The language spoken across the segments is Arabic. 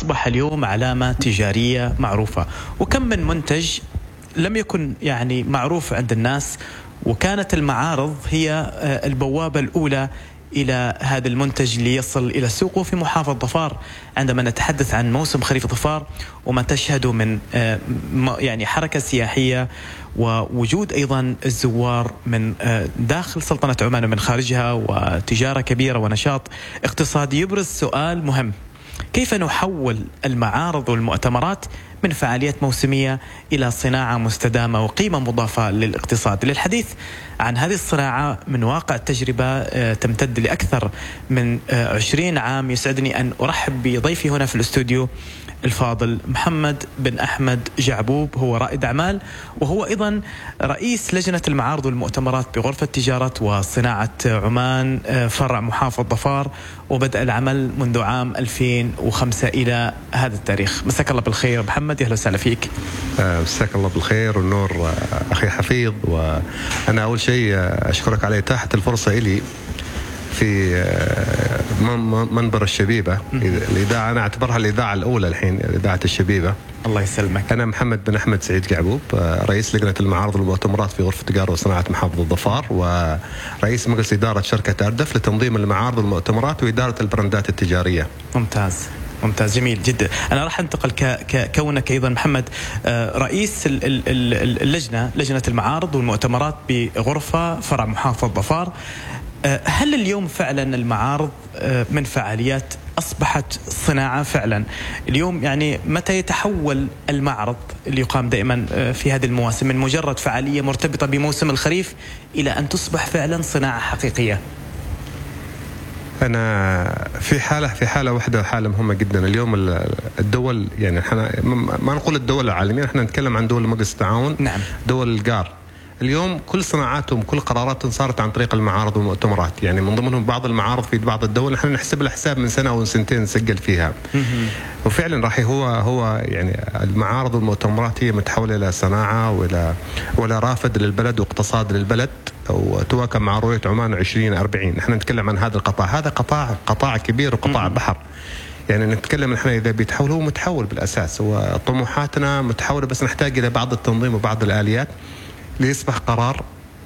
أصبح اليوم علامة تجارية معروفة، وكم من منتج لم يكن يعني معروف عند الناس، وكانت المعارض هي البوابة الأولى إلى هذا المنتج ليصل إلى سوقه في محافظة ظفار. عندما نتحدث عن موسم خريف ظفار وما تشهده من يعني حركة سياحية ووجود أيضا الزوار من داخل سلطنة عمان ومن خارجها وتجارة كبيرة ونشاط اقتصادي، يبرز سؤال مهم: كيف نحول المعارض والمؤتمرات من فعاليات موسمية إلى صناعة مستدامة وقيمة مضافة للاقتصاد؟ للحديث عن هذه الصناعة من واقع التجربة تمتد لأكثر من 20 عام، يسعدني أن أرحب بضيفي هنا في الاستوديو الفاضل محمد بن أحمد جعبوب. هو رائد أعمال وهو أيضا رئيس لجنة المعارض والمؤتمرات بغرفة تجارة وصناعة عمان فرع محافظة ظفار، وبدأ العمل منذ عام 2005 إلى هذا التاريخ. مساك الله بالخير محمد، أهلا وسهلا فيك. مساك الله بالخير والنور أخي حفيظ، وأنا أول شيء أشكرك على إتاحة الفرصة إلي في منبر الشبيبة الإذاعة. أنا أعتبرها الإذاعة الأولى الحين، إذاعة الشبيبة. الله يسلمك. أنا محمد بن أحمد سعيد جعبوب، رئيس لجنة المعارض والمؤتمرات في غرفة تجارة وصناعة محافظة ظفار، ورئيس مجلس إدارة شركة أردف لتنظيم المعارض والمؤتمرات وإدارة البراندات التجارية. ممتاز ممتاز، جميل جدا. أنا راح أنتقل كونك أيضا محمد رئيس لجنة المعارض والمؤتمرات بغرفة فرع محافظة ظفار. هل اليوم فعلا المعارض من فعاليات أصبحت صناعة فعلا؟ اليوم يعني متى يتحول المعرض اللي يقام دائما في هذه المواسم من مجرد فعالية مرتبطة بموسم الخريف إلى أن تصبح فعلا صناعة حقيقية؟ أنا في حالة واحدة، حالة مهمة جدا. اليوم الدول، يعني احنا ما نقول الدول العالمية، احنا نتكلم عن دول مجلس التعاون. نعم. دول الجار اليوم كل صناعاتهم كل قراراتهم صارت عن طريق المعارض والمؤتمرات. يعني من ضمنهم بعض المعارض في بعض الدول نحن نحسب لها حساب من سنة أو سنتين نسجل فيها. وفعلا راح هو يعني المعارض والمؤتمرات هي متحولة إلى صناعة ولا رافد للبلد واقتصاد للبلد، وتواكب مع رؤية عمان 2040. نحن نتكلم عن هذا القطاع، هذا قطاع كبير وقطاع بحر. يعني نتكلم نحن إذا بيتحول، هو متحول بالأساس، وطموحاتنا متحولة، بس نحتاج إلى بعض التنظيم وبعض الآليات ليصبح قرار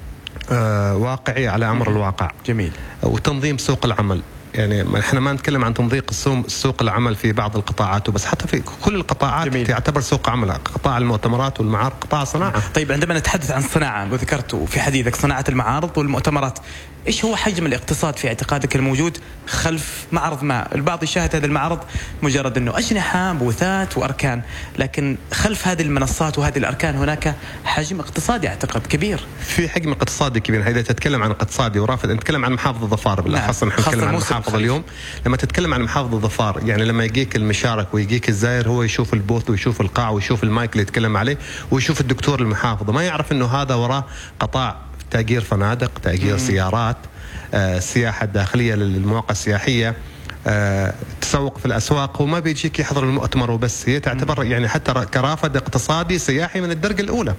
واقعي على أمر الواقع. جميل. وتنظيم سوق العمل. يعني احنا ما نتكلم عن تنظيم سوق العمل في بعض القطاعات وبس، حتى في كل القطاعات. جميل. تعتبر سوق عمل. قطاع المؤتمرات والمعارض قطاع صناعة. طيب، عندما نتحدث عن صناعة، وذكرت في حديثك صناعة المعارض والمؤتمرات، ايش هو حجم الاقتصاد في اعتقادك الموجود خلف معرض ما؟ البعض يشاهد هذا المعرض مجرد انه اجنحة بوثات واركان، لكن خلف هذه المنصات وهذه الاركان هناك حجم اقتصادي اعتقد كبير. في حجم اقتصادي كبير. اذا تتكلم عن اقتصادي ورافد، نتكلم عن محافظة ظفار بالاخص. نحن نتكلم عن محافظة اليوم. لما تتكلم عن محافظة ظفار، يعني لما يجيك المشارك ويجيك الزائر، هو يشوف البوث ويشوف القاع ويشوف المايك اللي يتكلم عليه ويشوف الدكتور المحافظة، ما يعرف انه هذا وراه قطاع تأجير فنادق، تأجير سيارات، سياحة داخلية للمواقع السياحية، تسوق في الأسواق. وما بيجيك يحضر المؤتمر وبس، هي تعتبر يعني حتى كرافد اقتصادي سياحي من الدرجة الأولى.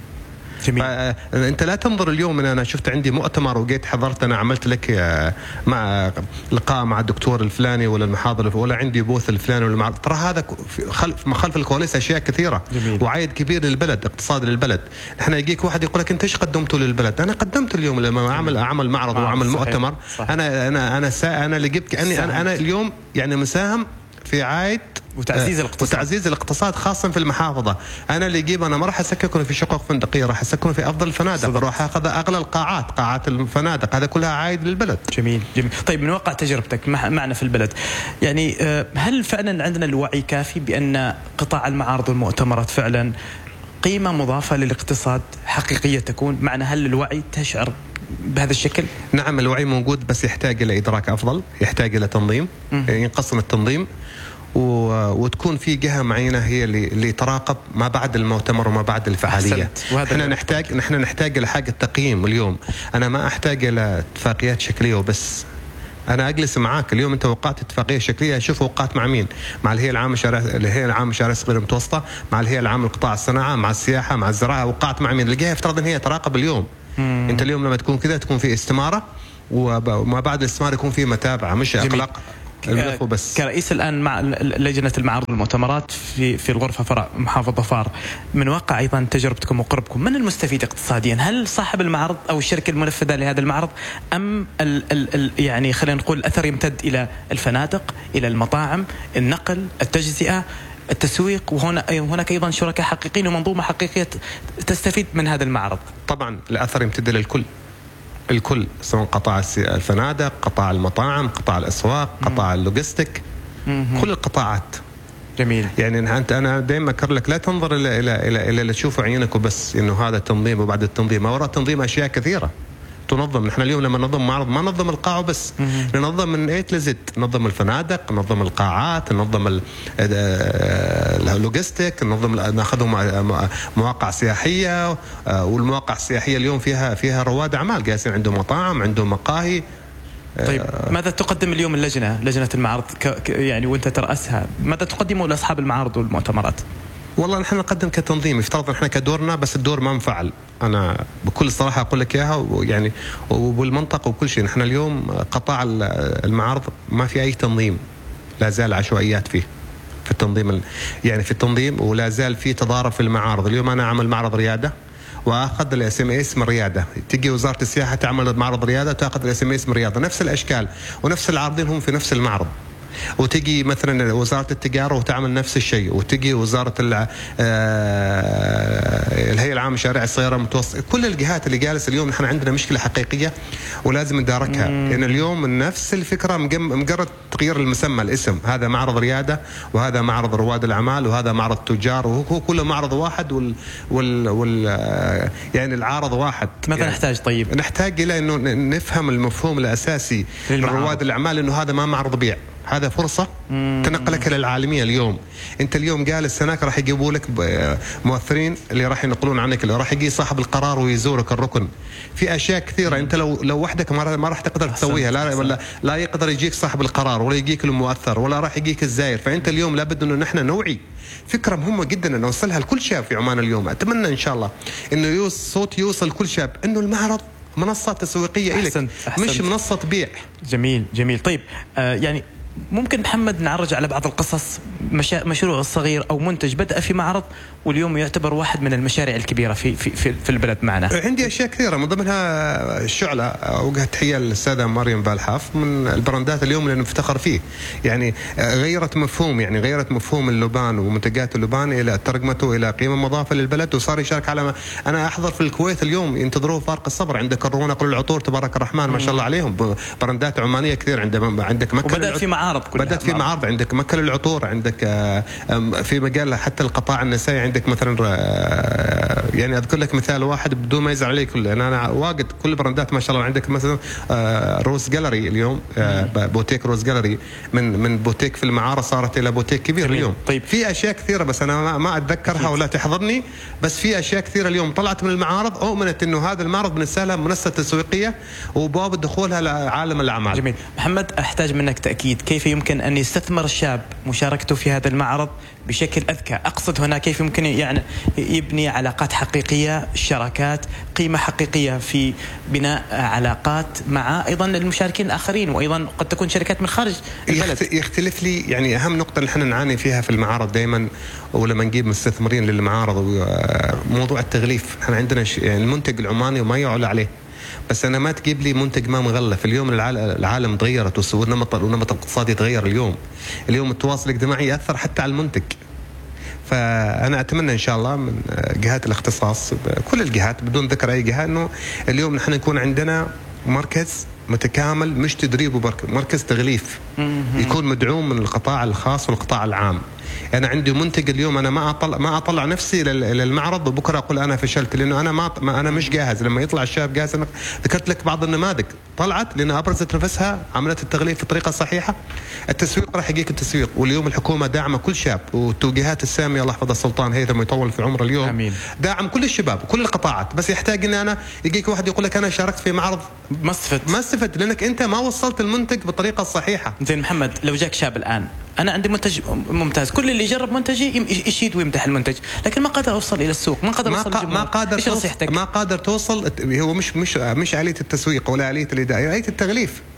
انت لا تنظر اليوم ان انا شفت عندي مؤتمر وجيت حضرت، انا عملت لك مع لقاء مع الدكتور الفلاني ولا المحاضر ولا عندي بوث الفلاني ولا ترى هذا خلف الكواليس اشياء كثيره. جميل. وعائد كبير للبلد، اقتصاد للبلد. احنا يجيك واحد يقول لك انت ايش قدمته للبلد؟ انا قدمت اليوم لما اعمل معرض واعمل مؤتمر. صحيح. انا اللي جبت انا اليوم يعني مساهم في عائد وتعزيز الاقتصاد خاصة في المحافظة. أنا اللي أجيب، أنا ما راح أسكنه في شقق فندقية، راح أسكنه في أفضل الفنادق، راح أخذ أغلى قاعات الفنادق، هذا كلها عائد للبلد. جميل جميل. طيب، من واقع تجربتك معنا في البلد، يعني هل فعلا عندنا الوعي كافي بأن قطاع المعارض والمؤتمرات فعلا قيمة مضافة للاقتصاد حقيقية تكون معنا؟ هل الوعي تشعر بهذا الشكل؟ نعم، الوعي موجود، بس يحتاج إلى إدراك أفضل، يحتاج إلى تنظيم. ينقسم التنظيم وتكون في جهة معينة هي اللي تراقب ما بعد المؤتمر وما بعد الفعالية. نحن نحتاج إلى حاجة تقييم. اليوم أنا ما أحتاج إلى اتفاقيات شكلية وبس. أنا أجلس معاك اليوم، أنت وقعت اتفاقية شكلية، أشوف وقعت مع مين؟ مع الهيئة العامة للمشاريع الصغيرة والمتوسطة، مع الهيئة العامة لقطاع الصناعة، مع السياحة، مع الزراعة. وقعت مع مين؟ الجهة يفترض أن هي تراقب اليوم. أنت اليوم لما تكون كذا تكون في استمارة، وما بعد الاستمارة يكون في متابعة، مش إقلاق. بس. كرئيس الآن مع لجنة المعارض والمؤتمرات في الغرفة فرع محافظة ظفار، من واقع أيضا تجربتكم وقربكم، من المستفيد اقتصاديا؟ هل صاحب المعرض أو الشركة المنفذة لهذا المعرض، أم يعني خلينا نقول الأثر يمتد إلى الفنادق، إلى المطاعم، النقل، التجزئة، التسويق، وهناك أيضا شركاء حقيقيين ومنظومة حقيقية تستفيد من هذا المعرض؟ طبعا الأثر يمتد للكل، الكل، سواء قطاع الفنادق، قطاع المطاعم، قطاع الأسواق، قطاع اللوجستيك، كل القطاعات. جميل. يعني أنا دائما أكرر لك لا تنظر إلى اللي تشوفه عينك وبس، إنه هذا تنظيم وبعد التنظيم ما وراء التنظيم أشياء كثيرة تنظم. نحن اليوم لما ننظم معرض ما ننظم القاعة بس، ننظم من A to Z، ننظم الفنادق، ننظم القاعات، ننظم اللوجستيك، ناخذهم مواقع سياحية، والمواقع السياحية اليوم فيها رواد أعمال جالسين عندهم مطاعم، عندهم مقاهي. طيب ماذا تقدم اليوم لجنة المعارض يعني وانت ترأسها، ماذا تقدمه لأصحاب المعارض والمؤتمرات؟ والله نحن نقدم كتنظيم، يفترض نحن كدورنا، بس الدور ما مفعل. أنا بكل صراحة أقول لك إياها، ويعني وبالمنطق وكل شيء، نحن اليوم قطاع المعارض ما في أي تنظيم، لا زال عشوائيات فيه في التنظيم، يعني في التنظيم، ولا زال في تضارب في المعارض. اليوم أنا أعمل معرض ريادة واخذ الSMS من رياده، تجي وزاره السياحه تعمل معرض رياده وتاخذ الSMS من رياده، نفس الاشكال ونفس العارضين هم في نفس المعرض. وتجي مثلا وزاره التجاره وتعمل نفس الشيء، وتجي وزاره الهيئه العامه لشارع السياره المتوسط، كل الجهات اللي جالسه اليوم نحن عندنا مشكله حقيقيه ولازم نداركها. لان اليوم نفس الفكره مجرد تغيير المسمى، الاسم، هذا معرض رياده وهذا معرض رواد الاعمال وهذا معرض تجار، وهو كله معرض واحد يعني العارض واحد. ماذا يعني نحتاج؟ طيب نحتاج الى انه نفهم المفهوم الاساسي لرواد الاعمال، انه هذا ما معرض بيع، هذا فرصة تنقلك إلى العالمية. اليوم أنت اليوم جالس هناك راح يجيبوا لك مؤثرين اللي راح ينقلون عنك، اللي راح يجي صاحب القرار ويزورك الركن. في أشياء كثيرة أنت لو وحدك ما راح تقدر تسويها، لا يقدر يجيك صاحب القرار ولا يجيك المؤثر ولا راح يجيك الزائر. فأنت اليوم لابد إنه نحن نوعي، فكرة مهمة جدا أن نوصلها لكل شاب في عمان اليوم. أتمنى إن شاء الله إنه صوت يوصل كل شاب إنه المعرض منصة تسويقية إلك، مش منصة بيع. جميل. طيب يعني ممكن محمد نعرج على بعض القصص، مشروع صغير أو منتج بدأ في معرض واليوم يعتبر واحد من المشاريع الكبيرة في البلد معنا؟ عندي أشياء كثيرة، من ضمنها الشعلة. أوجه تحية للسادة مريم بالحاف، من البراندات اليوم اللي نفتخر فيه. يعني غيرت مفهوم اللبان ومنتجات اللبان إلى ترجمته إلى قيمة مضافة للبلد، وصار يشارك على أنا أحضر في الكويت اليوم ينتظروه فارق الصبر. عندك الرونق والعطور تبارك الرحمن ما شاء الله عليهم، براندات عمانية كثير. عندك وبدأت في معارض بدأت في معارض، عندك مكة للعطور، عندك في مجال حتى القطاع النسائي، عندك مثلا يعني أذكر لك مثال واحد بدون ما يزعل علي كله، أنا واجد كل براندات ما شاء الله. عندك مثلا روز جاليري اليوم، بوتيك روز جاليري من بوتيك في المعارض صارت إلى بوتيك كبير اليوم. طيب في أشياء كثيرة بس أنا ما أتذكرها ولا تحضرني، بس في أشياء كثيرة اليوم طلعت من المعارض، أؤمنت إنه هذا المعرض بنسالها منصة تسويقية وباب دخولها لعالم الأعمال. جميل. محمد، أحتاج منك تأكيد كيف يمكن أن يستثمر الشاب مشاركته في هذا المعرض بشكل أذكى. أقصد هنا كيف يمكن يعني يبني علاقات حقيقية، شراكات، قيمة حقيقية في بناء علاقات مع أيضا المشاركين الآخرين، وأيضا قد تكون شركات من خارج البلد. يختلف لي يعني أهم نقطة اللي احنا نعاني فيها في المعارض دائما، ولما نجيب مستثمرين للمعارض، موضوع التغليف. احنا عندنا يعني المنتج العماني وما يعلى عليه، بس أنا ما تجيب لي منتج ما مغلف. اليوم العالم تغيرت والنمط الاقتصادي تغير. اليوم التواصل الاجتماعي يأثر حتى على المنتج. فأنا أتمنى إن شاء الله من جهات الاختصاص، كل الجهات بدون ذكر أي جهة، إنه اليوم نحن يكون عندنا مركز متكامل، مش تدريب مركز تغليف يكون مدعوم من القطاع الخاص والقطاع العام. أنا عندي منتج اليوم، أنا ما أطلع نفسي للمعرض وبكرة أقول أنا فشلت، لأنه أنا مش جاهز. لما يطلع الشاب جاهز، أنا ذكرت لك بعض النماذج طلعت لأنها أبرزت نفسها، عملت التغليف بالطريقة الصحيحة. التسويق راح يجيك التسويق، واليوم الحكومة داعمة كل شاب، والتوجيهات السامية الله يحفظ السلطان هيثم يطول في عمره اليوم أمين. داعم كل الشباب وكل القطاعات. بس يحتاج إن أنا يجيك واحد يقول لك أنا شاركت في معرض، ما استفدت لأنك أنت ما وصلت المنتج بالطريقة الصحيحة. زين محمد، لو جاك شاب الآن، أنا عندي منتج ممتاز، كل اللي يجرب منتجي يشيد ويمدح المنتج، لكن ما قادر أوصل إلى السوق، ما قادر أوصل للجمهور. ما قادر توصل. هو مش آلية التسويق ولا آلية الإدارة، آلية التغليف.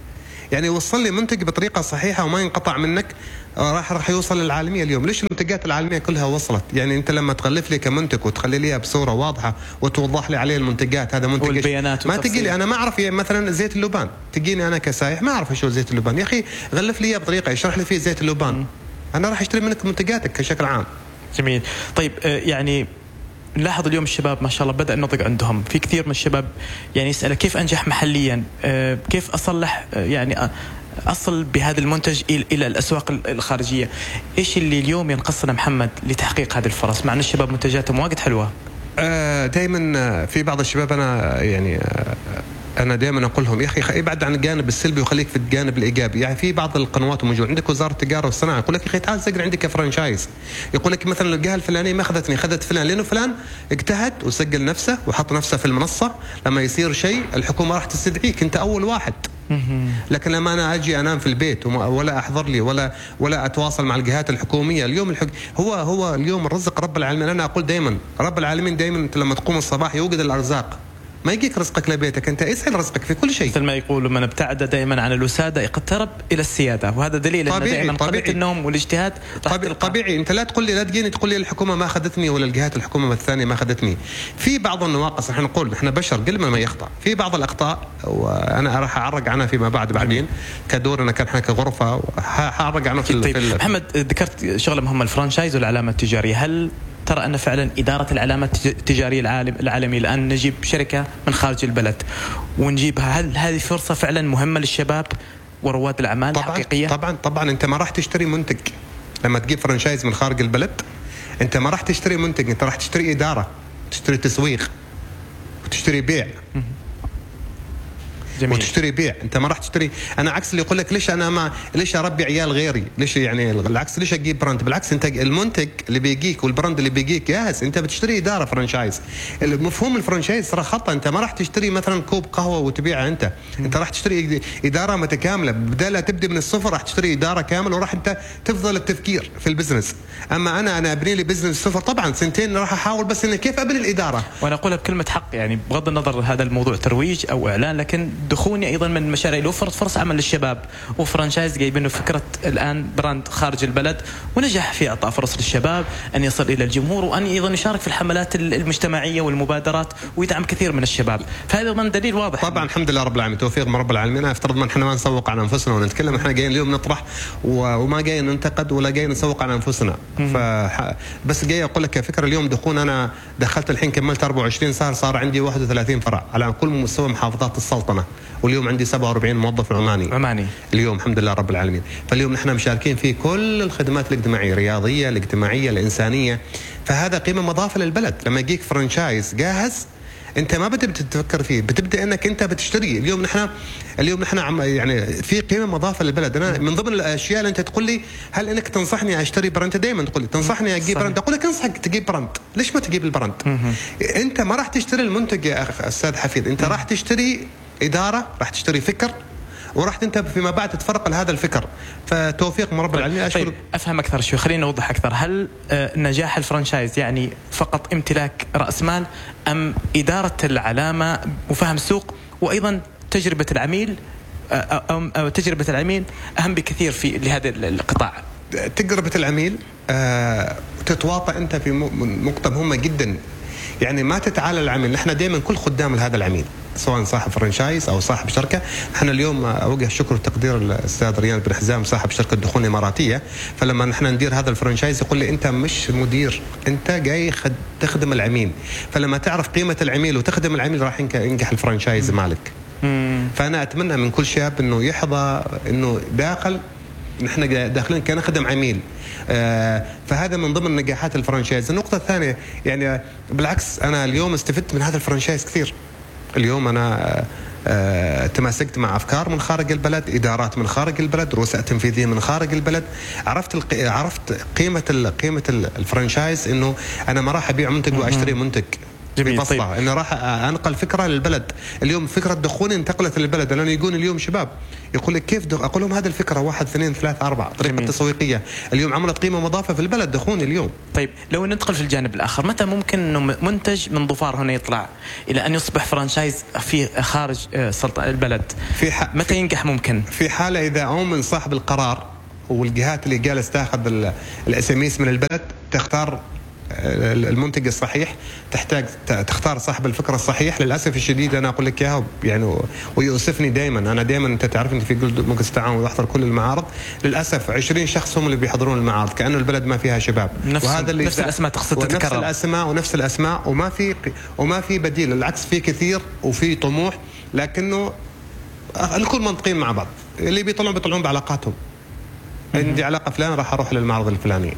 يعني يوصل لي منتج بطريقه صحيحه وما ينقطع منك، راح يوصل للعالميه. اليوم ليش المنتجات العالميه كلها وصلت؟ يعني انت لما تغلف لي كمنتج وتخلي لي بصوره واضحه وتوضح لي عليه المنتجات، هذا منتج والبيانات ما تجي لي انا ما اعرف مثلا زيت اللبان، تجيني انا كسايح ما اعرف شو زيت اللبان، يا اخي غلف لي بطريقه يشرح لي فيه زيت اللبان، انا راح اشتري منك منتجاتك بشكل عام. جميل. طيب يعني نلاحظ اليوم الشباب ما شاء الله بدأ النضج عندهم، في كثير من الشباب يعني يسأل كيف أنجح محليا، كيف أصلح يعني أصل بهذا المنتج إلى الأسواق الخارجية. إيش اللي اليوم ينقصنا محمد لتحقيق هذه الفرص مع أن الشباب منتجاتهم واجد حلوة؟ دائما في بعض الشباب أنا يعني أنا دائما أقول لهم يا أخي ابعد عن الجانب السلبي وخليك في الجانب الإيجابي. يعني في بعض القنوات موجود عندك وزارة التجارة والصناعة يقول لك يا أخي تعال سجل عندك فرانشايز، يقول لك مثلا الجهة الفلانية ما أخذتني، أخذت فلان، لأنه فلان اجتهد وسجل نفسه وحط نفسه في المنصة، لما يصير شيء الحكومة راح تستدعيك أنت أول واحد. لكن لما أنا أجي أنام في البيت ولا أحضر لي ولا أتواصل مع الجهات الحكومية، اليوم هو اليوم الرزق رب العالمين. أنا أقول دائما رب العالمين دائما أنت لما تقوم الصباح يوجد الأرزاق، ما يجيك رزقك لبيتك، أنت اسأل رزقك في كل شيء. مثل ما يقولوا من ابتعد دائما عن الوسادة اقترب إلى السيادة، وهذا دليل أن دائما قضية النوم والاجتهاد طبيعي. أنت لا تقول لي لا تجيني تقول لي الحكومة ما أخذتني ولا الجهات الحكومة الثانية ما أخذتني. في بعض النواقص، نحن نقول نحن بشر قل ما يخطأ، في بعض الأخطاء وأنا راح أعرج عنها فيما بعدين كدورنا كان كغرفة حأعرج عنها في طيب محمد ذكرت شغلة مهمة، الفرانشايز والعلامة التجارية، هل ترى أن فعلا إدارة العلامات التجارية العالمية الآن نجيب شركة من خارج البلد ونجيبها، هل هذه فرصة فعلا مهمة للشباب ورواد الأعمال حقيقية؟ طبعا أنت ما راح تشتري منتج لما تجيب فرانشايز من خارج البلد، أنت ما راح تشتري منتج، أنت راح تشتري إدارة، تشتري تسويق وتشتري بيع. جميل. وتشتري بيع، انت ما راح تشتري. انا عكس اللي يقول لك ليش اربي عيال غيري، ليش يعني العكس، ليش اجيب براند؟ بالعكس انت المنتج اللي بيجيك والبراند اللي بيجيك جاهز، انت بتشتري اداره فرانشايز. مفهوم الفرانشايز ترى خطا، انت ما راح تشتري مثلا كوب قهوه وتبيعها انت راح تشتري اداره متكامله، بدل لا تبدا من الصفر راح تشتري اداره كامله وراح انت تفضل التفكير في البزنس. اما انا ابني لي بزنس صفر، طبعا سنتين راح احاول بس اني كيف ابني الاداره. وانا اقولها بكلمه حق، يعني بغض النظر هذا الموضوع ترويج او اعلان، لكن دخولني ايضا من المشاريع اللي وفرت فرص عمل للشباب، وفرانشايز جايبينه فكره الان براند خارج البلد ونجح في اعطاء فرص للشباب ان يصل الى الجمهور، وان ايضا يشارك في الحملات المجتمعيه والمبادرات ويدعم كثير من الشباب، فهذا ايضا دليل واضح. طبعا الحمد لله رب العالمين، توفيق من رب العالمين. انا افترض ما احنا ما نسوق على انفسنا ونتكلم، احنا جايين اليوم نطرح وما جايين ننتقد ولا جايين نسوق على انفسنا. بس جاي اقول لك كفكره اليوم دخول، انا دخلت الحين كملت 24 صار عندي 31 فرع على كل مستوى محافظات السلطنه، واليوم عندي 47 موظف عماني اليوم الحمد لله رب العالمين. فاليوم نحن مشاركين في كل الخدمات الاجتماعيه، الرياضيه، الاجتماعيه، الانسانيه، فهذا قيمه مضافه للبلد. لما يجيك فرانشايز جاهز انت ما بتبدا تفكر فيه، بتبدا انك انت بتشتري. اليوم نحن يعني في قيمه مضافه للبلد. انا من ضمن الاشياء اللي انت تقول لي هل انك تنصحني اشتري براند، دائما تقول لي تنصحني اجيب براند، اقول لك انصحك تجيب براند. ليش ما تجيب البراند؟ انت ما راح تشتري المنتج يا استاذ حفيظ، انت راح تشتري اداره، راح تشتري فكر، وراح انت فيما بعد تتفرق لهذا الفكر. فتوفيق من رب العالمين. اشكرك. طيب افهم اكثر شوي، خلينا نوضح اكثر. هل نجاح الفرانشايز يعني فقط امتلاك راس مال، ام اداره العلامه وفهم السوق وايضا تجربه العميل، أو تجربه العميل اهم بكثير في لهذا القطاع؟ تجربه العميل تتواطأ انت في نقطه مهمه جدا، يعني ما تتعالى العميل. نحن دائما كل خدام لهذا العميل سواء صاحب فرانشايز او صاحب شركه. احنا اليوم اوجه الشكر والتقدير للاستاذ ريان بن حزام صاحب شركه دخول اماراتيه، فلما نحن ندير هذا الفرانشايز يقول لي انت مش مدير، انت جاي تخدم العميل، فلما تعرف قيمه العميل وتخدم العميل راح ينجح الفرانشايز مالك. فانا اتمنى من كل شاب انه يحظى انه نحن داخلين كنخدم عميل. فهذا من ضمن نجاحات الفرانشايز. النقطة الثانية يعني بالعكس أنا اليوم استفدت من هذا الفرانشايز كثير. اليوم أنا تماسكت مع أفكار من خارج البلد، إدارات من خارج البلد، رؤساء تنفيذية من خارج البلد. عرفت قيمة الفرانشايز، إنه أنا ما راح أبيع منتج وأشتري منتج. جميل. طيب. انه راح انقل فكره للبلد. اليوم فكره دخون انتقلت للبلد، لانه يقول اليوم شباب يقول لك كيف اقول لهم هذه الفكره 1 2 3 4 طريقه تسويقيه اليوم عملت قيمه مضافه في البلد دخون اليوم. طيب لو ندخل في الجانب الاخر، متى ممكن انه منتج من ظفار هنا يطلع الى ان يصبح فرانشايز في خارج سلطنه البلد؟ متى ينجح؟ ممكن في حاله اذا من صاحب القرار والجهات اللي جالس تاخذ الاساميس من البلد تختار المنتج الصحيح، تحتاج تختار صاحب الفكره الصحيح. للاسف الشديد انا اقول لك اياها يعني ويؤسفني دائما، انا دائما انت تعرف انت في مجلس التعاون واحضر كل المعارض، للاسف 20 شخص هم اللي بيحضرون المعارض كانه البلد ما فيها شباب. وهذا اللي نفس الاسماء تقصد تتكرر، نفس الاسماء وما في بديل. العكس في كثير وفي طموح، لكنه نكون منطقيين مع بعض. اللي بيطلعون بعلاقاتهم. عندي علاقه فلان راح اروح للمعرض الفلاني.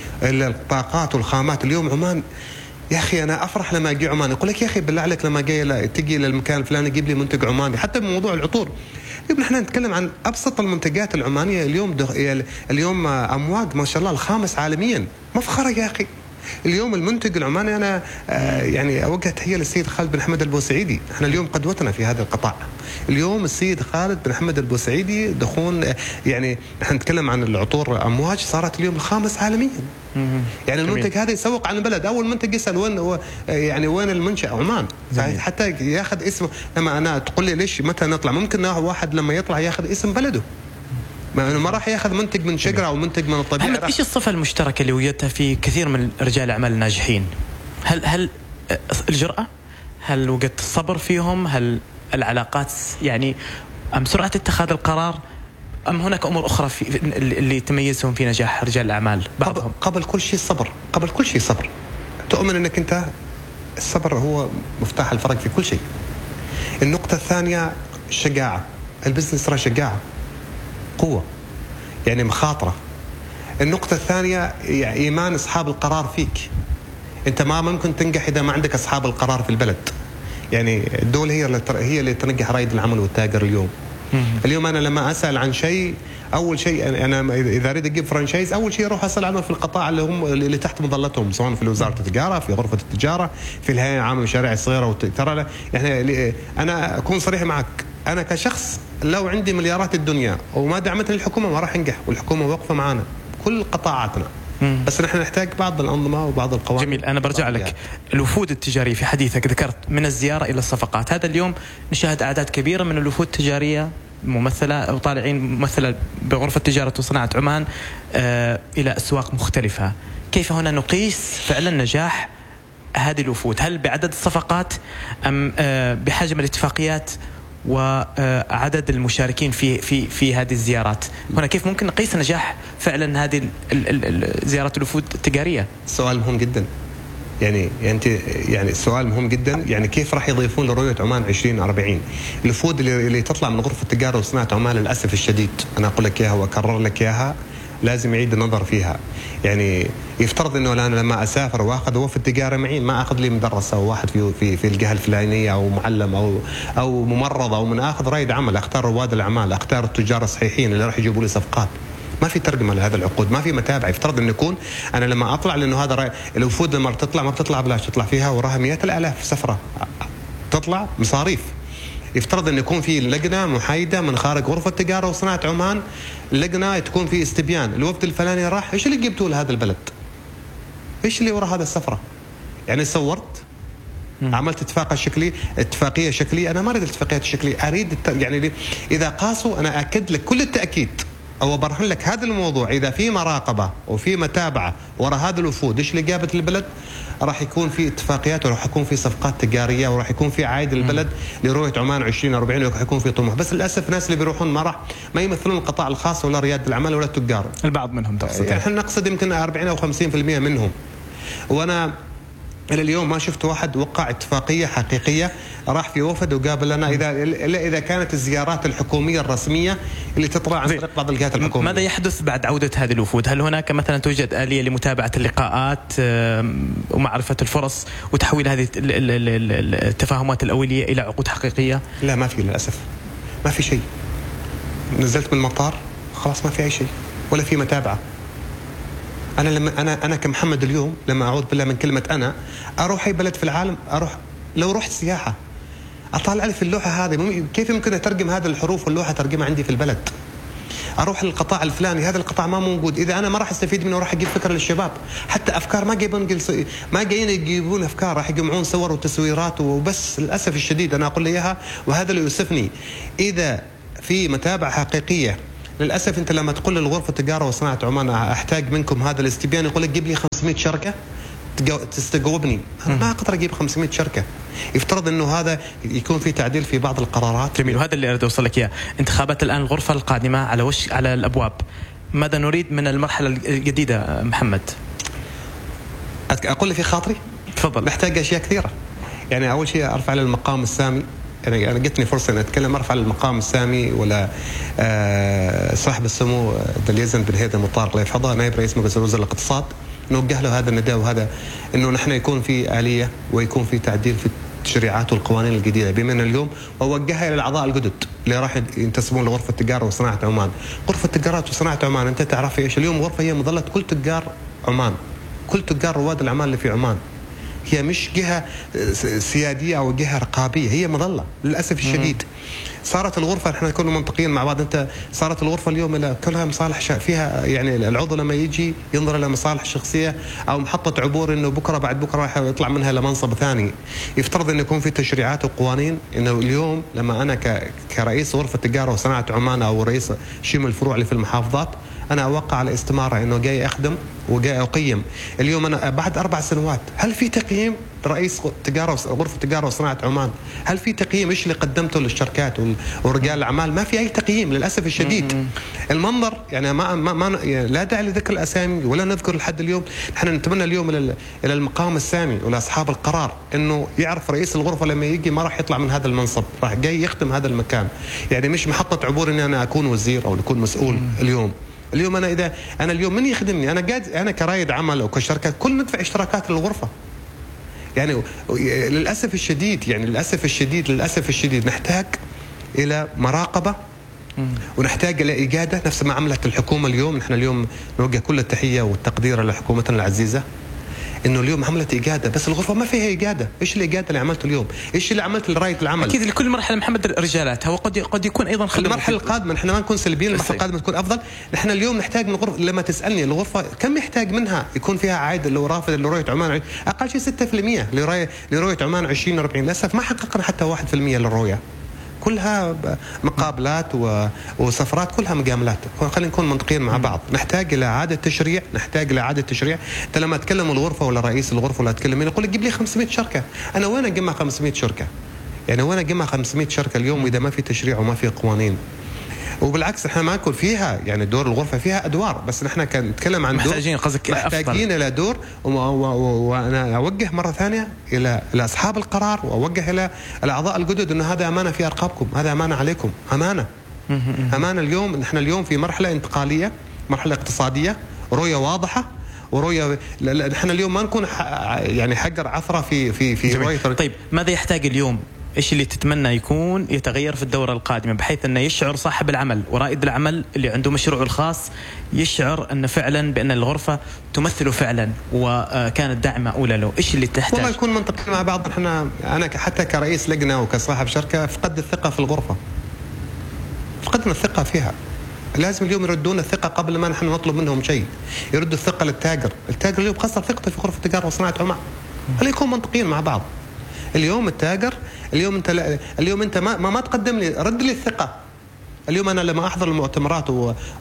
الطاقات والخامات اليوم عمان يا اخي انا افرح لما اجي عمان، يقول لك يا اخي بالله عليك لما تجي للمكان الفلاني جيب لي منتج عماني. حتى بموضوع العطور اليوم نحن نتكلم عن ابسط المنتجات العمانيه. اليوم امواج ما شاء الله الخامس عالميا، مفخره يا اخي. اليوم المنتج العماني انا يعني اوجه تحيه للسيد خالد بن حمد البوسعيدي، احنا اليوم قدوتنا في هذا القطاع. اليوم السيد خالد بن حمد البوسعيدي دخون يعني نحن نتكلم عن العطور امواج صارت اليوم الخامس عالميا. يعني المنتج هذا يسوق عن البلد. اول منتج يسال وين المنشأ عمان، حتى ياخذ اسمه. لما انا تقول لي ليش متى نطلع، ممكن واحد لما يطلع ياخذ اسم بلده، ما راح ياخذ منتج من شجره او منتج من الطبيعه. محمد، ايش الصفه المشتركه اللي وجدتها في كثير من رجال الاعمال الناجحين؟ هل الجرأة؟ هل وجدت الصبر فيهم؟ هل العلاقات يعني ام سرعه اتخاذ القرار؟ ام هناك امور اخرى اللي تميزهم في نجاح رجال الاعمال بعضهم؟ قبل كل شيء الصبر، قبل كل شيء صبر. تؤمن انك انت الصبر هو مفتاح الفرق في كل شيء. النقطه الثانيه الشجاعه. البزنس ترى شجاعه، قوة، يعني مخاطرة. النقطة الثانية يعني إيمان أصحاب القرار فيك. أنت ما ممكن تنجح إذا ما عندك أصحاب القرار في البلد. يعني الدولة هي اللي تنجح رائد العمل والتاجر اليوم. اليوم أنا لما أسأل عن شيء، أول شيء أنا إذا أريد أجيب فرانشايز أول شيء أروح أسأل عنه في القطاع اللي تحت مظلتهم، سواء في وزارة التجارة، في غرفة التجارة، في الهيئة العامة للمشاريع الصغيرة. ترى يعني أنا أكون صريح معك، أنا كشخص لو عندي مليارات الدنيا وما دعمتني الحكومة ما راح أنجح، والحكومة واقفة معنا كل قطاعاتنا. بس نحن نحتاج بعض الأنظمة وبعض القوانين. جميل. أنا برجع لك. الوفود التجارية في حديثك ذكرت من الزيارة إلى الصفقات. هذا اليوم نشاهد أعداد كبيرة من الوفود التجارية ممثلة أو طالعين ممثلة بغرفة تجارة وصناعة عمان إلى أسواق مختلفة. كيف هنا نقيس فعلا نجاح هذه الوفود؟ هل بعدد الصفقات أم بحجم الاتفاقيات وعدد المشاركين في هذه الزيارات؟ هنا كيف ممكن نقيس نجاح فعلا هذه زيارات الوفود التجارية؟ سؤال مهم جدا. يعني السؤال مهم جدا. يعني كيف راح يضيفون لرؤية عمان 2040 الوفود اللي تطلع من غرفة التجارة وصناعة عمان؟ للأسف الشديد أنا أقول لك إياها وأكرر لك إياها، لازم يعيد النظر فيها. يعني يفترض انه انا لما اسافر واخذ وفد تجاره معي ما اخذ لي مدرس او واحد في الجهه الفلانيه او معلم او ممرض او من اخذ رائد عمل، اختار رواد الاعمال، اختار التجار الصحيحين اللي راح يجيبوا لي صفقات. ما في ترجمه لهذا العقود، ما في متابعه. يفترض انه يكون انا لما اطلع، لانه هذا الوفود لما تطلع ما بتطلع بلاش، تطلع فيها وراها مئات الالاف سفره، تطلع مصاريف. يفترض أن يكون في لجنة محايدة من خارج غرفة التجارة وصناعة عمان، لجنة تكون في استبيان الوفد الفلاني راح، إيش اللي جبتوه لهذا البلد؟ إيش اللي وراء هذا السفرة؟ يعني صورت عملت اتفاقية شكلية. أنا ما أريد الاتفاقيات الشكلية، أريد يعني إذا قاسوا أنا أكد لك كل التأكيد أو أبرهن لك هذا الموضوع. إذا في مراقبة وفي متابعة وراء هذا الوفود إيش اللي جابت البلد، راح يكون في اتفاقيات وراح يكون في صفقات تجارية وراح يكون في عائد البلد لرؤية عمان 2040 وراح يكون في طموح. بس للأسف ناس اللي بيروحون ما يمثلون القطاع الخاص ولا ريادة الأعمال ولا التجار. البعض منهم تقصد؟ يعني احنا نقصد يمكن 40 أو 50% منهم. وأنا إلى اليوم ما شفت واحد وقع اتفاقية حقيقية راح في وفد وقابل لنا إذا كانت الزيارات الحكومية الرسمية اللي تطلع عن طريق بعض الجهات الحكومية. ماذا يحدث بعد عودة هذه الوفود؟ هل هناك مثلا توجد آلية لمتابعة اللقاءات ومعرفة الفرص وتحويل هذه التفاهمات الأولية إلى عقود حقيقية؟ لا، ما في، للأسف ما في شيء. نزلت من المطار خلاص ما في أي شيء ولا في متابعة. انا لما انا كمحمد اليوم لما اعوذ بالله من كلمه انا اروح اي بلد في العالم، لو رحت سياحه اطالع لي في اللوحه هذه كيف يمكن اترجم هذه الحروف واللوحه اترجمها عندي في البلد. اروح للقطاع الفلاني، هذا القطاع ما موجود، اذا انا ما راح استفيد منه راح اجيب فكره للشباب، حتى افكار ما جايين يجيبون افكار، راح يجمعون صور وتصويرات وبس. للاسف الشديد انا اقول لي اياها وهذا اللي يؤسفني. اذا في متابعه حقيقيه، للاسف انت لما تقول للغرفه التجاره وصناعه عمان احتاج منكم هذا الاستبيان، يقول لك جيب لي 500 شركه تستجوبني. انا ما اقدر اجيب 500 شركه. يفترض انه هذا يكون في تعديل في بعض القرارات. جميل، وهذا اللي اريد اوصل لك اياه. انتخابات الان الغرفه القادمه على الابواب، ماذا نريد من المرحله الجديده محمد؟ اقول لي في خاطري تفضل. نحتاج اشياء كثيره. يعني اول شيء ارفع على المقام السامي. يعني انا جتني فرصه ان اتكلم، ارفع على المقام السامي ولا صاحب السمو دليزن بن هيثم الطارق الله يحفظه نائب رئيس مجلس الوزراء الاقتصاد، نوجه له هذا النداء، وهذا انه نحن يكون في آلية ويكون في تعديل في التشريعات والقوانين الجديده بمن اليوم، واوجهها الى الاعضاء الجدد اللي راح ينتسبون لغرفه التجاره وصناعه عمان. غرفه التجاره وصناعه عمان انت تعرف ايش اليوم؟ غرفه هي مظله كل تجار عمان، كل تجار رواد الاعمال اللي في عمان. هي مش جهه سياديه او جهه رقابيه، هي مظله للاسف الشديد. صارت الغرفه، احنا نكون منطقيين مع بعض، انت صارت الغرفه اليوم الى كلها مصالح فيها، يعني العضو لما يجي ينظر الى مصالح شخصيه او محطه عبور، انه بكره بعد بكره راح يطلع منها لمنصب ثاني. يفترض انه يكون في تشريعات وقوانين، انه اليوم لما انا كرئيس غرفه تجاره وصناعه عمان او رئيس شمل الفروع اللي في المحافظات، انا اوقع على استماره انه جاي اخدم وجاي اقيم. اليوم انا بعد 4 سنوات هل في تقييم رئيس غرفه تجاره وصناعه عمان؟ هل في تقييم ايش اللي قدمته للشركات ورجال الاعمال؟ ما في اي تقييم للاسف الشديد. المنظر يعني ما يعني لا داعي لذكر الاسامي ولا نذكر لحد اليوم. نحن نتمنى اليوم الى المقام السامي ولاصحاب القرار انه يعرف رئيس الغرفه لما يجي ما راح يطلع من هذا المنصب، راح جاي يخدم هذا المكان. يعني مش محطه عبور اني انا اكون وزير او اكون مسؤول. اليوم انا اليوم من يخدمني؟ انا كرائد عمل او كشركات كل ندفع اشتراكات للغرفه. يعني للاسف الشديد نحتاج الى مراقبه ونحتاج الى اجاده نفس ما عملت الحكومه اليوم. نحن اليوم نوجه كل التحيه والتقدير لحكومتنا العزيزه انه اليوم عملت اجاده، بس الغرفه ما فيها اجاده. ايش الاجاده اللي عملته اليوم؟ ايش اللي عملت لرائد العمل؟ اكيد لكل مرحله محمد رجالاتها، وقد يكون ايضا المرحله القادمه نحن ما نكون سلبيين، المرحله القادمه تكون افضل. نحن اليوم نحتاج من الغرفه، لما تسالني الغرفه كم يحتاج منها يكون فيها عائد اللي رافض لرؤيه عمان؟ اقل شيء 6% لرؤيه عمان 2040. للاسف ما حققنا حتى 1% للرؤيه، كلها مقابلات وسفرات، كلها مجاملات. خلينا نكون منطقيين مع بعض. نحتاج الى اعاده تشريع. انت لما تكلم الغرفه ولا رئيس الغرفه ولا تكلم يقول لك جيب لي 500 شركه. انا وين اجمع 500 شركه؟ يعني وين اجمع 500 شركه اليوم اذا ما في تشريع وما في قوانين؟ وبالعكس احنا ما نكون فيها، يعني دور الغرفه فيها ادوار، بس نحن نتكلم عن محتاجين الى دور. وانا اوجه مره ثانيه الى اصحاب القرار، واوجه الى الاعضاء الجدد انه هذا امانه في ارقامكم، هذا امانه عليكم، امانه اليوم. نحن اليوم في مرحله انتقاليه، مرحله اقتصاديه، رؤيه واضحه ورؤيه. نحن اليوم ما نكون يعني حجر عثره في رؤيه. طيب ماذا يحتاج اليوم؟ ايش اللي تتمنى يكون يتغير في الدورة القادمة بحيث انه يشعر صاحب العمل ورائد العمل اللي عنده مشروعه الخاص يشعر ان فعلا بان الغرفة تمثله فعلا وكانت داعمة اولى له؟ ايش اللي تحتاج؟ والله نكون منطقيين مع بعض. انا حتى كرئيس لجنة وكصاحب شركة فقدت الثقة في الغرفة، فقدنا الثقة فيها. لازم اليوم يردون الثقة قبل ما نحن نطلب منهم شيء. يردوا الثقة للتاجر. التاجر اليوم خسر ثقته في غرفة التجارة وصناعة عمان. خلينا نكون منطقيين مع بعض. اليوم التاجر، اليوم انت ما تقدم لي، رد لي الثقه. اليوم انا لما احضر المؤتمرات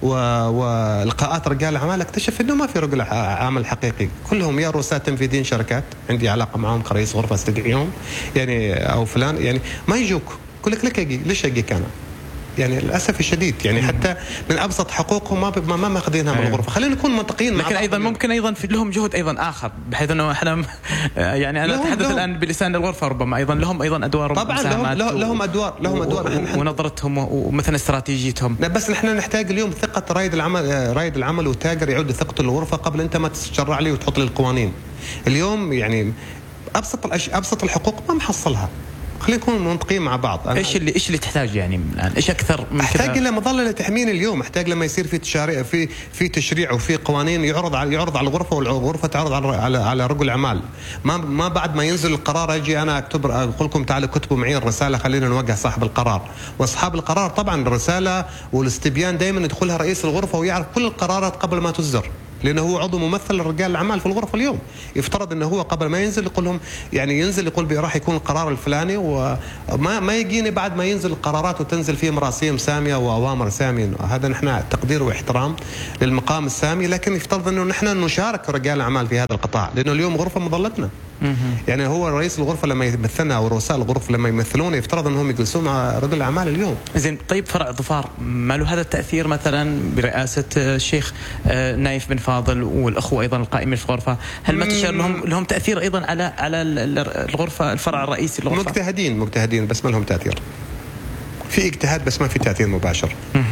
ولقاءات رجال الاعمال اكتشف انه ما في رجل عمل حقيقي، كلهم يا رؤساء تنفيذيين شركات عندي علاقه معهم كرئيس غرفه استدعيهم يعني او فلان، يعني ما يجوك. يقول لك ليش اجيك انا؟ يعني للاسف الشديد يعني حتى من ابسط حقوقهم ما ماخذينها من الغرفه. خلينا نكون منطقيين. لكن ايضا ممكن ايضا في لهم جهد ايضا اخر، بحيث انه احنا يعني انا اتحدث الان بلسان الغرفه، ربما ايضا لهم ايضا ادوار طبعا لهم ادوار ونظرتهم ومثلا استراتيجيتهم. بس نحن نحتاج اليوم ثقه رائد العمل والتاجر يعود ثقته للغرفه قبل انت ما تشرع لي وتحط لي القوانين. اليوم يعني ابسط الحقوق ما محصلها، خلينا نكون منطقيين مع بعض. ايش اللي تحتاج يعني الان؟ ايش اكثر من احتاج الى مظله تحميني اليوم، احتاج لما يصير في تشريع وفي قوانين يعرض على الغرفه، والغرفه تعرض على رجل الاعمال. ما بعد ما ينزل القرار اجي انا اقول لكم تعالوا كتبوا معي الرساله خلينا نوجه صاحب القرار. واصحاب القرار طبعا الرساله والاستبيان دائما يدخلها رئيس الغرفه ويعرف كل القرارات قبل ما تصدر، لأنه هو عضو ممثل لرجال الأعمال في الغرفة اليوم. يفترض أنه هو قبل ما ينزل يقول لهم يعني ينزل يقول راح يكون القرار الفلاني، وما يجيني بعد ما ينزل القرارات وتنزل فيه مراسيم سامية وأوامر سامية. هذا نحن تقدير واحترام للمقام السامي، لكن يفترض أنه نحن نشارك رجال الأعمال في هذا القطاع، لأنه اليوم غرفة مظلتنا. يعني هو رئيس الغرفة لما يمثلنا أو رؤساء الغرفة لما يمثلون يفترض أنهم يجلسون مع رجل الأعمال اليوم. زين، طيب فرع ظفار ما له هذا التأثير مثلا برئاسة الشيخ نايف بن فاضل والأخوة أيضا القائمين في الغرفة؟ هل ما تشعر لهم تأثير أيضا على الغرفة الفرع الرئيسي للغرفة؟ مجتهدين بس ما لهم تأثير. في اجتهاد بس ما في تأثير مباشر.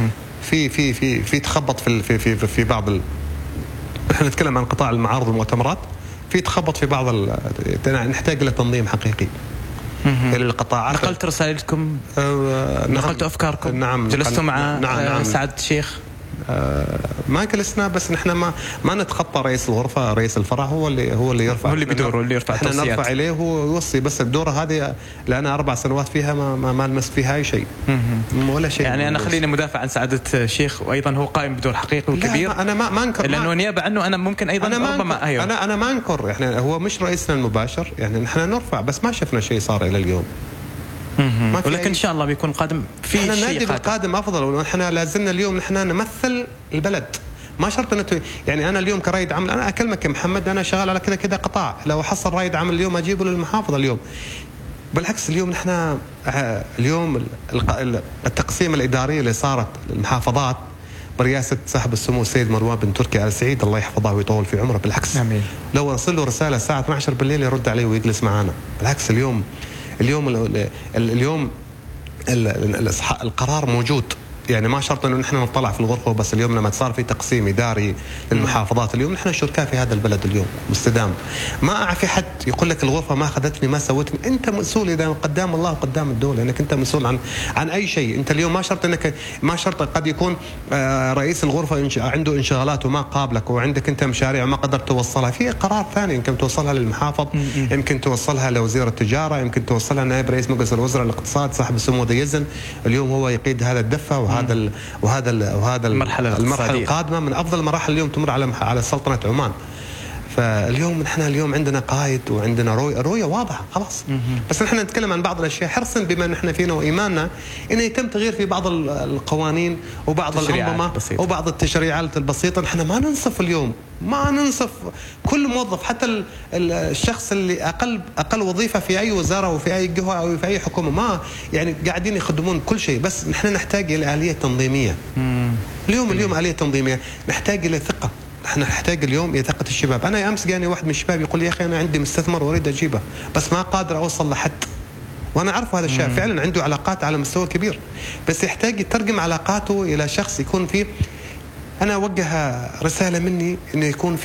في تخبط في بعض احنا نتكلم عن قطاع المعارض والمؤتمرات، في تخبط في بعض نحتاج الى تنظيم حقيقي للقطاعات. نقلت رسائلكم؟ نقلت افكاركم؟ نعم. جلستوا مع سعادة الشيخ؟ ما جلسنا، بس نحن ما نتخطى رئيس الغرفة. رئيس الفرع هو اللي يرفع، هو اللي بدوره اللي يرفع التوصيات. احنا نرفع اليه هو يوصي، بس الدوره هذه لأنا 4 سنوات فيها ما لمست فيها اي شيء ولا شيء. يعني انا خليني مدافع عن سعادة الشيخ، وايضا هو قائم بدور حقيقي وكبير. انا ما انكر، لانه نيابه عنه انا ممكن ايضا ربما انا ما انكر، يعني هو مش رئيسنا المباشر، يعني نحن نرفع، بس ما شفنا شيء صار الى اليوم. ولكن ان شاء الله بيكون قادم في شيء. النادي القادم افضل، ونحن لازلنا اليوم نحن نمثل البلد. ما شرط انه يعني انا اليوم كرائد عمل، انا اكلمك يا محمد انا شغال على كذا قطاع، لو حصل رائد عمل اليوم اجيبه للمحافظه اليوم. بالعكس اليوم نحن اليوم التقسيم الاداري اللي صارت للمحافظات برئاسه صاحب السمو السيد مروان بن تركي آل سعيد الله يحفظه ويطول في عمره. بالعكس آمين. لو ارسل له رساله الساعه 12 بالليل يرد عليه ويجلس معنا. بالعكس اليوم القرار موجود، يعني ما شرط انه نحن نطلع في الغرفه وبس. اليوم لما صار في تقسيم اداري للمحافظات اليوم نحن شركاء في هذا البلد اليوم مستدام. ما اعرف حد يقول لك الغرفه ما اخذتني ما سوتني. انت مسؤول اذا قدام الله وقدام الدوله، انك انت مسؤول عن اي شيء. انت اليوم ما شرط قد يكون رئيس الغرفه عنده انشغالات وما قابلك، وعندك انت مشاريع وما قدرت توصلها. في قرار ثاني يمكن توصلها للمحافظ، يمكن توصلها لوزير التجاره، يمكن توصلها نائب رئيس مجلس الوزراء الاقتصاد صاحب السمو ذي يزن. اليوم هو يقيد هذا الدفه، وهذا المرحله القادمه من افضل المراحل اليوم تمر على سلطنه عمان. فاليوم نحن عندنا قائد وعندنا رؤيه واضحه خلاص. بس نحن نتكلم عن بعض الاشياء حرصا بما نحن فينا وايماننا انه يتم تغيير في بعض القوانين وبعض الانظمه وبعض التشريعات البسيطه. نحن ما ننصف اليوم، ما ننصف كل موظف، حتى الشخص اللي اقل وظيفه في اي وزاره وفي اي جهه او في اي حكومه، ما يعني قاعدين يخدمون كل شيء. بس نحن نحتاج الى اليه تنظيميه. اليوم اليه تنظيميه، نحتاج الى ثقه. احنا نحتاج اليوم الى ثقه الشباب. انا امس جاني واحد من الشباب يقول لي يا اخي انا عندي مستثمر واريد اجيبه بس ما قادر اوصل لحد. وانا اعرف هذا الشاب فعلا عنده علاقات على مستوى كبير، بس يحتاج يترجم علاقاته الى شخص يكون فيه. انا اوجه رساله مني انه يكون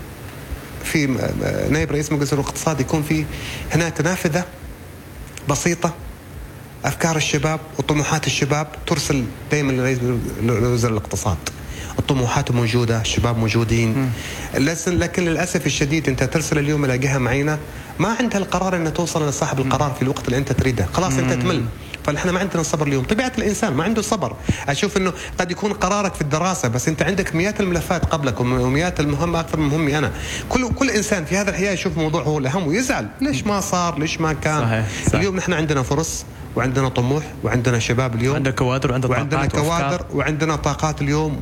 في نائب رئيس مجلس الاقتصاد يكون في هناك نافذه بسيطه افكار الشباب وطموحات الشباب ترسل دائما لرئيس وزراء الاقتصاد. الطموحات موجودة، الشباب موجودين، لكن للأسف الشديد أنت ترسل اليوم إلى جهة معينة ما عندها القرار أن توصل لصاحب القرار في الوقت اللي أنت تريده. خلاص أنت تمل. فنحن ما عندنا صبر اليوم. طبيعة الإنسان ما عنده صبر. أشوف أنه قد يكون قرارك في الدراسة بس أنت عندك مئات الملفات قبلك ومئات المهمة أكثر من مهمي أنا. كل إنسان في هذا الحياة يشوف موضوع هو الأهم ويزعل ليش ما صار، ليش ما كان. صحيح. اليوم نحن عندنا فرص وعندنا طموح وعندنا شباب اليوم، عندنا كوادر وعندنا طاقات اليوم،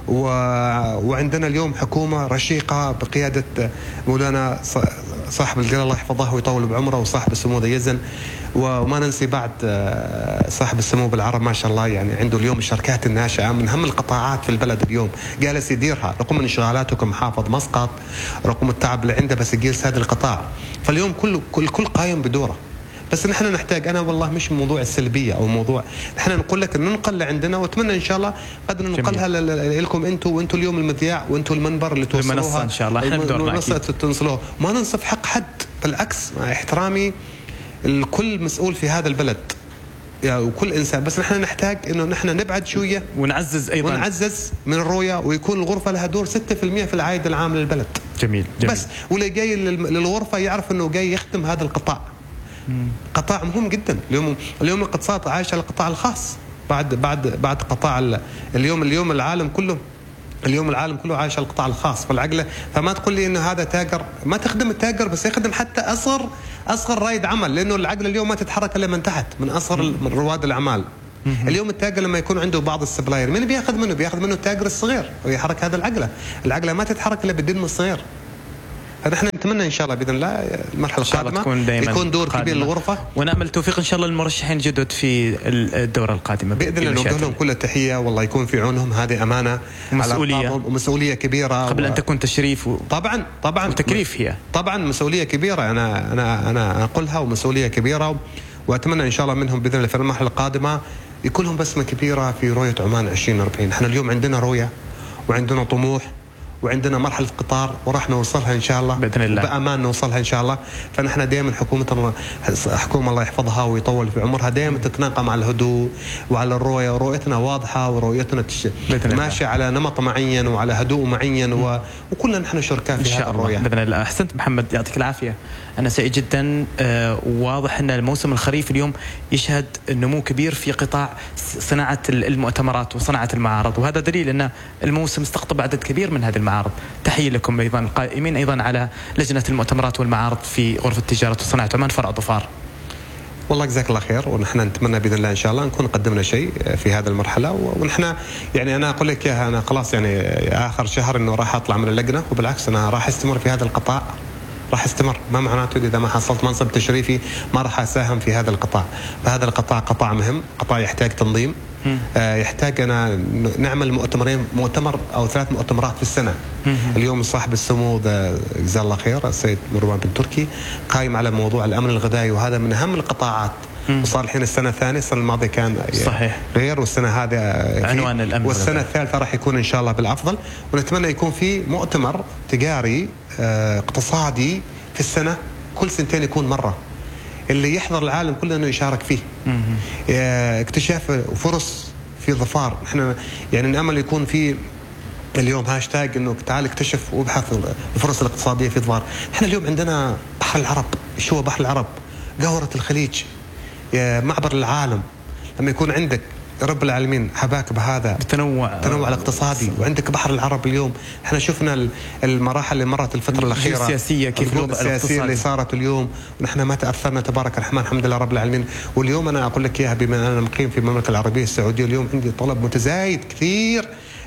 وعندنا اليوم حكومة رشيقة بقيادة مولانا صاحب الجلالة الله يحفظه ويطول بعمره وصاحب السمو ذي يزن. وما ننسي بعد صاحب السمو بالعرب ما شاء الله، يعني عنده اليوم الشركات الناشئة من أهم القطاعات في البلد اليوم جالس يديرها رغم من انشغالاته كمحافظ مسقط، رغم التعب اللي عنده بس يجلس هذا القطاع. فاليوم كل قايم بدوره. بس نحن نحتاج، أنا والله مش موضوع السلبية أو موضوع، نحن نقول لك ننقل لعندنا وأتمنى إن شاء الله قد ننقلها لكم أنتم، وأنتم اليوم المذياع وأنتم المنبر اللي توصلوها إن شاء الله. إحنا بدورنا أكيد تنصلوه. ما ننصف حق حد، بالعكس مع احترامي الكل مسؤول في هذا البلد يعني وكل انسان، بس نحن نحتاج انه نحن نبعد شويه ونعزز ايضا ونعزز من الرؤيه، ويكون الغرفه لها دور 6% في العائد العام للبلد. جميل. بس واللي جاي للغرفه يعرف انه جاي يخدم هذا القطاع. قطاع مهم جدا. اليوم الاقتصاد عايش على القطاع الخاص بعد قطاع اليوم العالم كله عايش على القطاع الخاص. فما تقول لي انه هذا تاجر، ما تخدم التاجر بس يخدم حتى اصغر رائد عمل، لانه العقله اليوم ما تتحرك الا من تحت، من رواد الاعمال. اليوم التاجر لما يكون عنده بعض السبلاير، من بياخذ منه التاجر الصغير ويحرك هذا العقله ما تتحرك الا بالدين الصغير. فنحن نتمنى ان شاء الله باذن الله المرحله القادمه يكون دور كبير للغرفه، ونامل التوفيق ان شاء الله للمرشحين الجدد في الدوره القادمه باذن الله. نوجه لهم كل التحيه، والله يكون في عونهم. هذه امانه ومسؤوليه كبيره قبل ان تكون تشريف طبعا وتكليف. هي طبعا مسؤوليه كبيره، انا اقولها، ومسؤوليه كبيره، واتمنى ان شاء الله منهم باذن الله في المرحله القادمه يكون لهم بسمه كبيره في رؤيه عمان 2040. احنا اليوم عندنا رؤيه وعندنا طموح وعندنا مرحلة قطار وراح نوصلها إن شاء الله بإذن الله، بأمان نوصلها إن شاء الله. فنحن دائما حكومة الله يحفظها ويطول في عمرها دائما تتناقم على الهدوء وعلى الرؤية، ورؤيتنا واضحة ورؤيتنا ماشية على نمط معين وعلى هدوء معين وكلنا نحن شركاء في هذه الرؤية بإذن الله. أحسنت محمد، يعطيك العافية. أنا سعيد جدا. واضح أن الموسم الخريف اليوم يشهد نمو كبير في قطاع صناعة المؤتمرات وصناعة المعارض، وهذا دليل أن الموسم استقطب عدد كبير من هذه المعارض. تحية لكم أيضا القائمين أيضا على لجنة المؤتمرات والمعارض في غرفة تجارة وصناعة عمان فرع ظفار. والله جزاك الله خير، ونحن نتمنى باذن الله ان شاء الله نكون قدمنا شيء في هذه المرحله. ونحن يعني انا اقول لك اياها، انا خلاص يعني اخر شهر انه راح اطلع من اللجنه، وبالعكس انا راح استمر في هذا القطاع، راح استمر. ما معناته اذا ما حصلت منصب تشريفي ما راح اساهم في هذا القطاع. فهذا القطاع قطاع مهم، قطاع يحتاج تنظيم، يحتاج أنا نعمل مؤتمر أو 3 مؤتمرات في السنة. اليوم صاحب السمو جزاه الله خير السيد مروان بن تركي قائم على موضوع الأمن الغذائي، وهذا من أهم القطاعات. وصار الحين السنة الثانية، السنة الماضية كان صحيح غير، والسنة هذه عنوان الأمن، والسنة الثالثة راح يكون إن شاء الله بالأفضل. ونتمنى يكون في مؤتمر تجاري اقتصادي في السنة، كل سنتين يكون مرة، اللي يحضر العالم كله انه يشارك فيه. اكتشاف فرص في ظفار. احنا يعني نامل يكون في اليوم هاشتاج انه تعال اكتشف وابحث الفرص الاقتصاديه في ظفار. احنا اليوم عندنا بحر العرب، شو هو بحر العرب؟ قهوة الخليج، معبر العالم. لما يكون عندك رب العالمين حباك بهذا التنوع الاقتصادي، وعندك بحر العرب. اليوم احنا شفنا المراحل اللي مرت الفتره الاخيره السياسيه، كيف السياسيه اللي صارت اليوم، ونحن ما تاثرنا تبارك الرحمن الحمد لله رب العالمين. واليوم انا اقول لك اياها، بما انا مقيم في المملكه العربيه السعوديه، اليوم عندي طلب متزايد كثير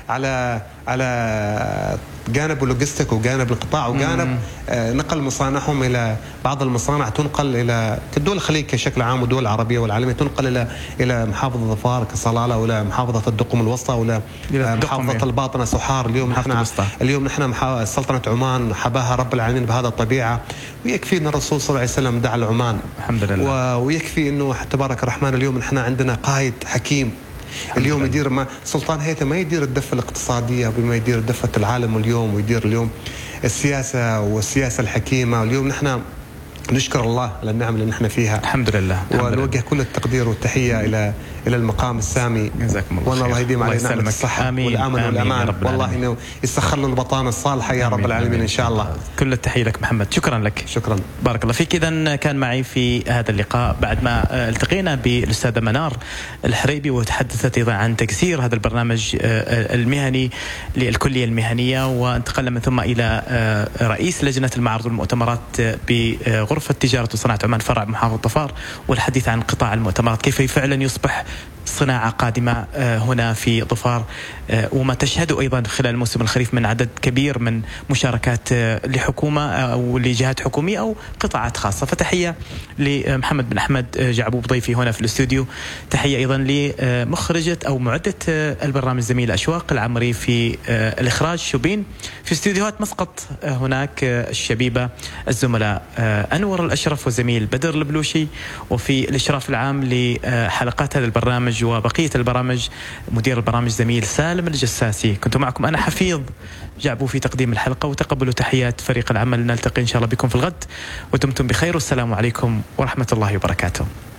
على جانب اللوجستيك وجانب القطاع وجانب نقل مصانعهم الى بعض المصانع، تنقل الى دول الخليج بشكل عام والدول العربيه والعالميه، تنقل الى محافظه ظفار كصلاله، ولا محافظه الدقم الوسطى، ولا محافظه الباطنه سحار. اليوم نحن سلطنه عمان حباها رب العالمين بهذا الطبيعه، ويكفي ان الرسول صلى الله عليه وسلم دعا لعمان الحمد لله، ويكفي انه تبارك الرحمن اليوم نحن عندنا قائد حكيم. اليوم يدير سلطان هيثم ما يدير الدفة الاقتصادية بما يدير دفة العالم اليوم، ويدير اليوم السياسة الحكيمة. واليوم نحن نشكر الله على النعم اللي نحن فيها الحمد لله، ونوجه كل التقدير والتحية إلى المقام السامي. جزاكم الله خير، والله يديم علينا نعمة الصحة والأمن والأمان، والله إنه يسخر له البطانة الصالحة يا رب العالمين إن شاء الله. كل التحية لك محمد، شكرا لك. شكرا، بارك الله فيك. إذا كان معي في هذا اللقاء بعد ما التقينا بالأستاذة منار الحريبي، وتحدثت أيضا عن تكسير هذا البرنامج المهني للكلية المهنية، وانتقلنا من ثم إلى رئيس لجنة المعارض والمؤتمرات بغرفة تجارة وصناعة عمان فرع محافظة ظفار، والحديث عن قطاع المؤتمرات كيف فعلا يصبح صناعة قادمة هنا في ظفار، وما تشهده أيضا خلال الموسم الخريف من عدد كبير من مشاركات لحكومة أو لجهات حكومية أو قطاعات خاصة. فتحية لمحمد بن أحمد جعبوب ضيفي هنا في الاستوديو، تحية أيضا لمخرجة أو معدة البرنامج زميل أشواق العمري في الإخراج شوبين، في استوديوهات مسقط هناك الشبيبة الزملاء أنور الأشرف وزميل بدر البلوشي، وفي الإشراف العام لحلقات هذا البرنامج البرنامج وبقية البرامج مدير البرامج زميل سالم الجساسي. كنت معكم أنا حفيظ جعبو في تقديم الحلقة، وتقبلوا تحيات فريق العمل. نلتقي إن شاء الله بكم في الغد ودمتم بخير، والسلام عليكم ورحمة الله وبركاته.